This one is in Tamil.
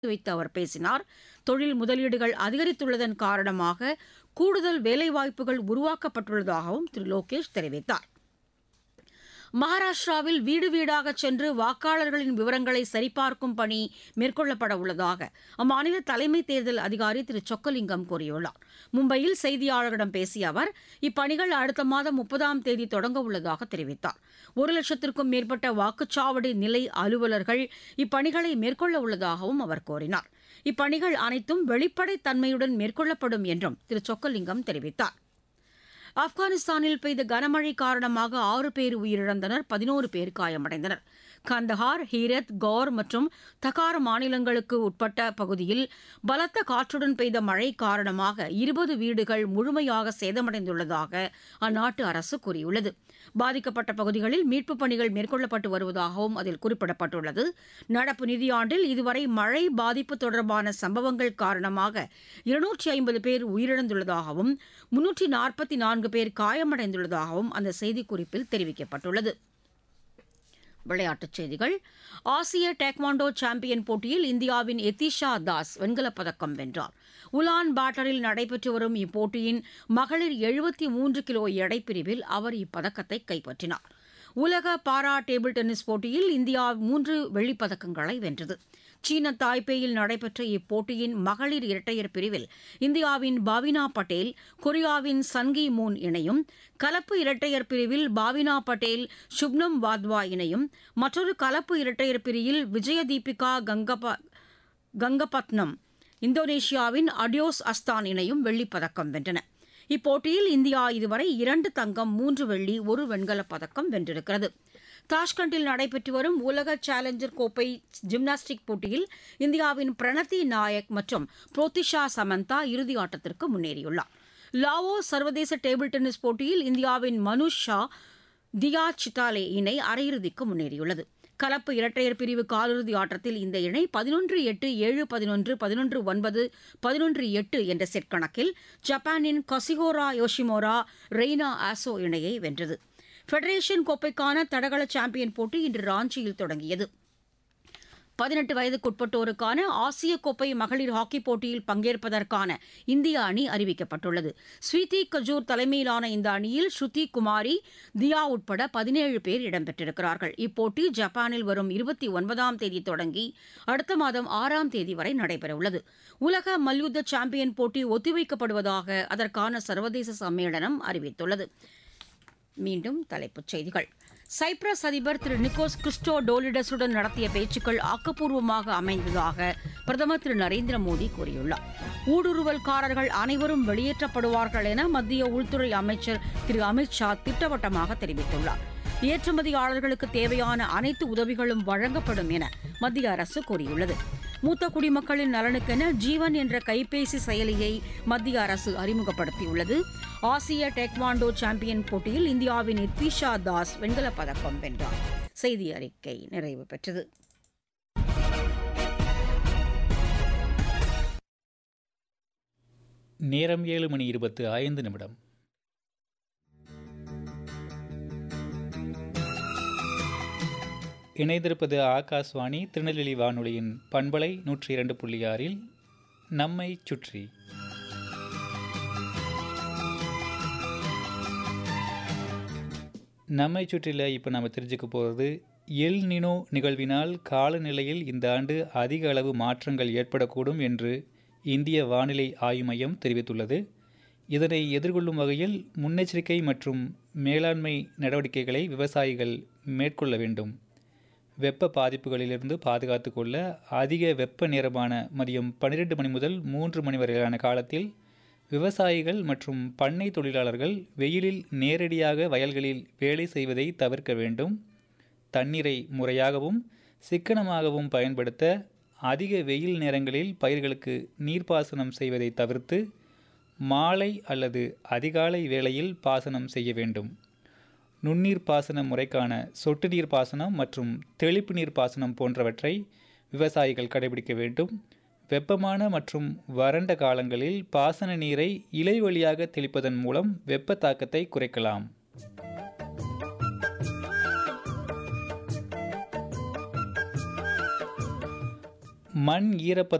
வைத்து அவர் பேசினார். தொழில் முதலீடுகள் அதிகரித்துள்ளதன் காரணமாக கூடுதல் வேலைவாய்ப்புகள் உருவாக்கப்பட்டுள்ளதாகவும் திரு லோகேஷ் தெரிவித்தார். மகாராஷ்டிராவில் வீடு வீடாக சென்று வாக்காளர்களின் விவரங்களை சரிபார்க்கும் பணி மேற்கொள்ளப்பட உள்ளதாக அம்மாநில தலைமை தேர்தல் அதிகாரி திரு சொக்கலிங்கம் கூறியுள்ளார். மும்பையில் செய்தியாளர்களிடம் பேசிய அவர் இப்பணிகள் அடுத்த மாதம் 30ஆம் தேதி தொடங்க உள்ளதாக தெரிவித்தார். 1,00,000க்கும் மேற்பட்ட வாக்குச்சாவடி நிலை அலுவலர்கள் இப்பணிகளை மேற்கொள்ள உள்ளதாகவும் அவர் கூறினார். இப்பணிகள் அனைத்தும் வெளிப்படைத் தன்மையுடன் மேற்கொள்ளப்படும் என்றும் திரு சொக்கலிங்கம் தெரிவித்தார். ஆப்கானிஸ்தானில் பெய்த கனமழை காரணமாக 6 பேர் உயிரிழந்தனர், 11 பேர் காயமடைந்தனர். கந்தஹார், ஹீரத், கௌர் மற்றும் தகார் மாநிலங்களுக்கு உட்பட்ட பகுதியில் பலத்த காற்றுடன் பெய்த மழை காரணமாக 20 வீடுகள் முழுமையாக சேதமடைந்துள்ளதாக அந்நாட்டு அரசு கூறியுள்ளது. பாதிக்கப்பட்ட பகுதிகளில் மீட்புப் பணிகள் மேற்கொள்ளப்பட்டு வருவதாகவும் அதில் குறிப்பிடப்பட்டுள்ளது. நடப்பு நிதியாண்டில் இதுவரை மழை பாதிப்பு தொடர்பான சம்பவங்கள் காரணமாக 250 பேர் உயிரிழந்துள்ளதாகவும் 344 பேர் காயமடைந்துள்ளதாகவும் அந்த செய்திக்குறிப்பில் தெரிவிக்கப்பட்டுள்ளது. விளையாட்டுச் செய்திகள். ஆசிய டேக்வாண்டோ சாம்பியன் போட்டியில் இந்தியாவின் எதிஷா தாஸ் வெண்கலப் பதக்கம் வென்றார். உலான் பாட்டரில் நடைபெற்று வரும் இப்போட்டியின் மகளிர் 73 கிலோ எடைப்பிரிவில் அவர் இப்பதக்கத்தை கைப்பற்றினார். உலக பாரா டேபிள் டென்னிஸ் போட்டியில் இந்தியா 3 வெள்ளிப் பதக்கங்களை வென்றது. சீன தாய்பேயில் நடைபெற்ற இப்போட்டியின் மகளிர் இரட்டையர் பிரிவில் இந்தியாவின் பாவினா பட்டேல் கொரியாவின் சன்கி மூன் இணையும், கலப்பு இரட்டையர் பிரிவில் பாவினா பட்டேல் சுப்னம் வாத்வா இணையும், மற்றொரு கலப்பு இரட்டையர் பிரிவில் விஜயதீபிகா கங்கபத்னம் இந்தோனேஷியாவின் அடியோஸ் அஸ்தான் இணையும் வெள்ளிப் பதக்கம் வென்றன. இப்போட்டியில் இந்தியா இதுவரை 2 தங்கம், 3 வெள்ளி, 1 வெண்கலப் பதக்கம் வென்றிருக்கிறது. தாஷ்கண்டில் நடைபெற்று வரும் உலக சேலஞ்சர் கோப்பை ஜிம்னாஸ்டிக் போட்டியில் இந்தியாவின் பிரணதி நாயக் மற்றும் புரோத்திஷா சமந்தா இறுதி ஆட்டத்திற்கு முன்னேறியுள்ளார். லாவோ சர்வதேச டேபிள் டென்னிஸ் போட்டியில் இந்தியாவின் மனுஷ் ஷா, தியா சித்தாலே இணை அரையிறுதிக்கு முன்னேறியுள்ளது. கலப்பு இரட்டையர் பிரிவு காலிறுதி ஆட்டத்தில் இந்த இணை 11-8, 7-11, 11-9, 11-8 என்ற செட் கணக்கில் ஜப்பானின் கசிஹோரா யோஷிமோரா ரெய்னா ஆசோ இணையை வென்றது. ஃபெடரேஷன் கோப்பைக்கான தடகள சாம்பியன் போட்டி இன்று ராஞ்சியில் தொடங்கியது. 18 வயதுக்குட்பட்டோருக்கான ஆசிய கோப்பை மகளிர் ஹாக்கிப் போட்டியில் பங்கேற்பதற்கான இந்திய அணி அறிவிக்கப்பட்டுள்ளது. ஸ்வீதி கஜூர் தலைமையிலான இந்த அணியில் ஸ்ருதி குமாரி, தியா உட்பட 17 பேர் இடம்பெற்றிருக்கிறார்கள். இப்போட்டி ஜப்பானில் வரும் 29ஆம் தேதி தொடங்கி அடுத்த மாதம் 6ஆம் தேதி வரை நடைபெறவுள்ளது. உலக மல்யுத்த சாம்பியன் போட்டி ஒத்திவைக்கப்படுவதாக அதற்கான சர்வதேச சம்மேளனம் அறிவித்துள்ளது. மீண்டும் தலைப்புச் செய்திகள். சைப்ரஸ் அதிபர் திரு நிக்கோஸ் கிறிஸ்டோடோலிடஸுடன் நடத்திய பேச்சுக்கள் ஆக்கப்பூர்வமாக அமைந்ததாக பிரதமர் திரு நரேந்திர மோடி கூறியுள்ளார். ஊடுருவல்காரர்கள் அனைவரும் வெளியேற்றப்படுவார்கள் என மத்திய உள்துறை அமைச்சர் திரு அமித் ஷா திட்டவட்டமாக தெரிவித்துள்ளார். ஏற்றுமதியாளர்களுக்கு தேவையான அனைத்து உதவிகளும் வழங்கப்படும் என மத்திய அரசு கூறியுள்ளது. மூத்த குடிமக்களின் நலனுக்கென ஜீவன் என்ற கைபேசி செயலியை மத்திய அரசு அறிமுகப்படுத்தியுள்ளது. ஆசிய டேக்வாண்டோ சாம்பியன் போட்டியில் இந்தியாவின் எதிஷா தாஸ் வெண்கலப் பதக்கம் வென்றார். செய்தி அறிக்கை நிறைவு பெற்றது. நேரம் 7:25. இணைந்திருப்பது ஆகாஷ்வாணி திருநெல்வேலி வானொலியின் பண்பலை 102.6 நம்மை சுற்றி. நம்மை சுற்றில இப்போ நம்ம தெரிஞ்சுக்க போகிறது, எல் நினோ நிகழ்வினால் காலநிலையில் இந்த ஆண்டு அதிக அளவு மாற்றங்கள் ஏற்படக்கூடும் என்று இந்திய வானிலை ஆய்வு மையம் தெரிவித்துள்ளது. இதனை எதிர்கொள்ளும் வகையில் முன்னெச்சரிக்கை மற்றும் மேலாண்மை நடவடிக்கைகளை விவசாயிகள் மேற்கொள்ள வேண்டும். வெப்ப பாதிப்புகளிலிருந்து பாதுகாத்து கொள்ள அதிக வெப்ப நேரமான மதியம் 12 மணி முதல் 3 மணி வரையிலான காலத்தில் விவசாயிகள் மற்றும் பண்ணை தொழிலாளர்கள் வெயிலில் நேரடியாக வயல்களில் வேலை செய்வதை தவிர்க்க வேண்டும். தண்ணீரை முறையாகவும் சிக்கனமாகவும் பயன்படுத்த அதிக வெயில் நேரங்களில் பயிர்களுக்கு நீர்ப்பாசனம் செய்வதை தவிர்த்து மாலை அல்லது அதிகாலை வேளையில் பாசனம் செய்ய வேண்டும். நுண்ணீர் பாசன முறைக்கான சொட்டு நீர் பாசனம் மற்றும் தெளிப்பு நீர் பாசனம் போன்றவற்றை விவசாயிகள் கடைபிடிக்க வேண்டும். வெப்பமான மற்றும் வறண்ட காலங்களில் பாசன நீரை இலை வழியாக தெளிப்பதன் மூலம் வெப்ப தாக்கத்தை குறைக்கலாம். மண் ஈரப்பதம்